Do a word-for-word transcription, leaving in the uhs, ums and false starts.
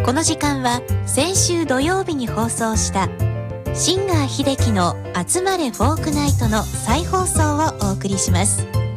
この時間は先週土曜日に放送したシンガー秀樹の集まれフォークナイトの再放送をお送りします。